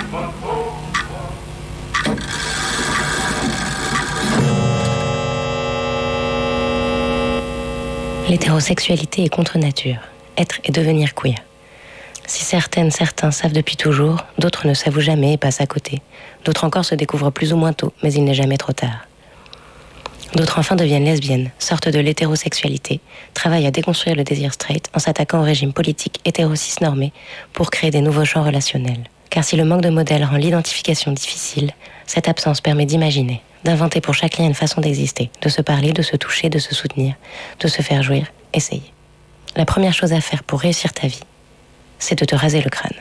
L'hétérosexualité est contre nature. Être et devenir queer. Si certains savent depuis toujours, d'autres ne s'avouent jamais et passent à côté. D'autres encore se découvrent plus ou moins tôt, mais il n'est jamais trop tard. D'autres enfin deviennent lesbiennes, sortent de l'hétérosexualité, travaillent à déconstruire le désir straight en s'attaquant au régime politique hétéro-cis normé pour créer des nouveaux champs relationnels. Car si le manque de modèles rend l'identification difficile, cette absence permet d'imaginer, d'inventer pour chaque lien une façon d'exister, de se parler, de se toucher, de se soutenir, de se faire jouir, essayer. La première chose à faire pour réussir ta vie, c'est de te raser le crâne.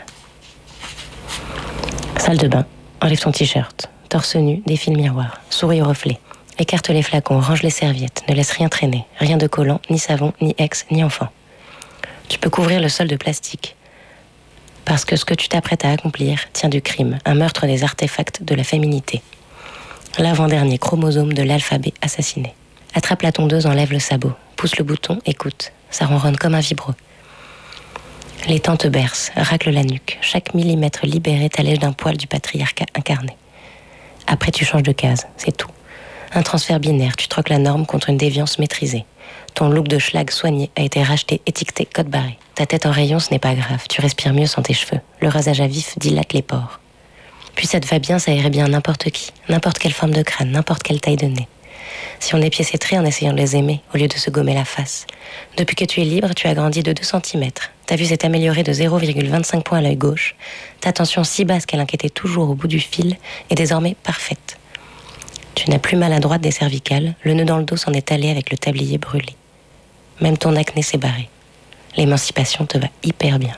Salle de bain, enlève ton t-shirt, torse nu, défile le miroir, souris au reflet, écarte les flacons, range les serviettes, ne laisse rien traîner, rien de collant, ni savon, ni ex, ni enfant. Tu peux couvrir le sol de plastique, parce que ce que tu t'apprêtes à accomplir tient du crime, un meurtre des artefacts de la féminité. L'avant-dernier chromosome de l'alphabet assassiné. Attrape la tondeuse, enlève le sabot, pousse le bouton, écoute, ça ronronne comme un vibro. Les temps te bercent, raclent la nuque. Chaque millimètre libéré t'allège d'un poil du patriarcat incarné. Après, tu changes de case, c'est tout. Un transfert binaire, tu troques la norme contre une déviance maîtrisée. Ton look de schlag soigné a été racheté, étiqueté, code barré. Ta tête en rayon, ce n'est pas grave, tu respires mieux sans tes cheveux. Le rasage à vif dilate les pores. Puis ça te va bien, ça irait bien à n'importe qui, n'importe quelle forme de crâne, n'importe quelle taille de nez. Si on épiécétrait en essayant de les aimer, au lieu de se gommer la face. Depuis que tu es libre, tu as grandi de 2 cm. Ta vue s'est améliorée de 0,25 points à l'œil gauche. Ta tension si basse qu'elle inquiétait toujours au bout du fil est désormais parfaite. Tu n'as plus mal à droite des cervicales, le nœud dans le dos s'en est allé avec le tablier brûlé. Même ton acné s'est barré. L'émancipation te va hyper bien.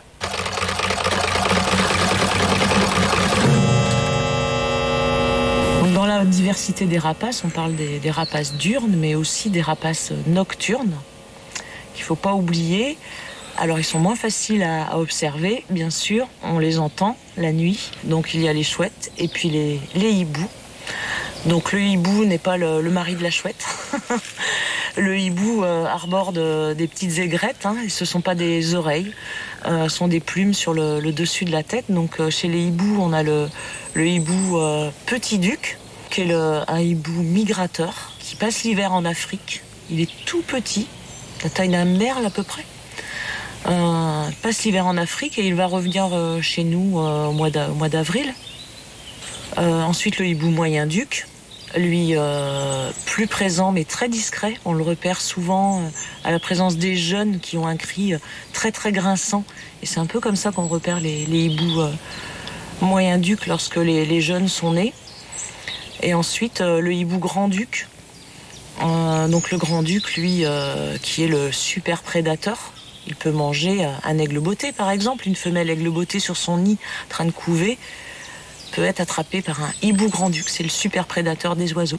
Dans la diversité des rapaces, on parle des rapaces diurnes, mais aussi des rapaces nocturnes, qu'il ne faut pas oublier. Alors, ils sont moins faciles à observer, bien sûr. On les entend la nuit. Donc, il y a les chouettes et puis les hiboux. Donc, le hibou n'est pas le mari de la chouette. Le hibou arbore des petites aigrettes. Et ce ne sont pas des oreilles. Ce sont des plumes sur le dessus de la tête. Donc, chez les hiboux, on a le hibou petit duc, qui est un hibou migrateur, qui passe l'hiver en Afrique. Il est tout petit, la taille d'un merle à peu près. Passe l'hiver en Afrique et il va revenir chez nous au mois d'avril. Ensuite, le hibou moyen duc, lui plus présent mais très discret. On le repère souvent à la présence des jeunes qui ont un cri très très grinçant. Et c'est un peu comme ça qu'on repère les hiboux moyen duc lorsque les jeunes sont nés. Et ensuite, le hibou grand-duc. Donc le grand-duc, lui, qui est le super prédateur. Il peut manger un aigle-botté, par exemple. Une femelle aigle-botté sur son nid, en train de couver, peut être attrapée par un hibou grand-duc. C'est le super prédateur des oiseaux.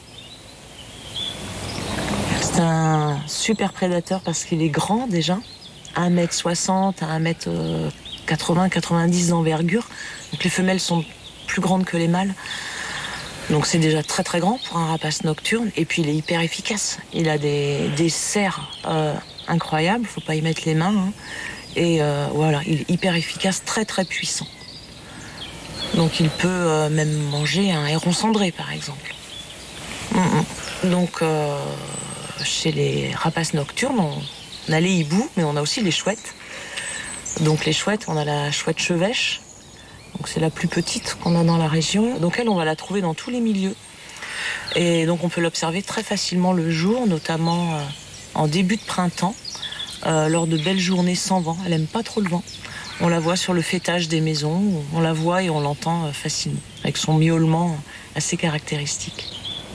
C'est un super prédateur parce qu'il est grand, déjà. 1m60 à 1m80, 90 d'envergure. Donc les femelles sont plus grandes que les mâles. Donc c'est déjà très très grand pour un rapace nocturne. Et puis il est hyper efficace. Il a des serres incroyables, faut pas y mettre les mains. Et voilà, il est hyper efficace, très très puissant. Donc il peut même manger un héron cendré par exemple. Donc chez les rapaces nocturnes, on a les hiboux, mais on a aussi les chouettes. Donc les chouettes, on a la chouette chevêche. Donc c'est la plus petite qu'on a dans la région. Donc elle, on va la trouver dans tous les milieux. Et donc on peut l'observer très facilement le jour, notamment en début de printemps, lors de belles journées sans vent. Elle n'aime pas trop le vent. On la voit sur le fêtage des maisons. On la voit et on l'entend facilement, avec son miaulement assez caractéristique.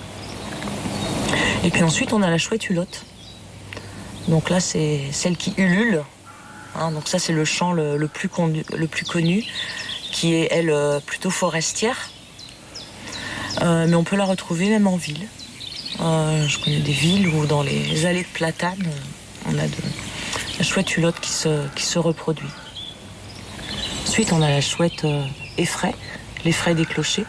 Et puis ensuite, on a la chouette hulotte. Donc là, c'est celle qui ulule. Donc ça, c'est le chant le plus connu, qui est, elle, plutôt forestière. Mais on peut la retrouver même en ville. Je connais des villes où dans les allées de platanes, on a la chouette hulotte qui se reproduit. Ensuite, on a la chouette effraie, l'effraie des clochers,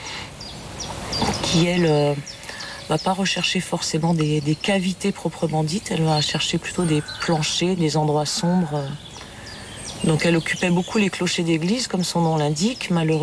qui, elle, va pas rechercher forcément des cavités proprement dites. Elle va chercher plutôt des planchers, des endroits sombres. Donc elle occupait beaucoup les clochers d'église, comme son nom l'indique. Malheureusement,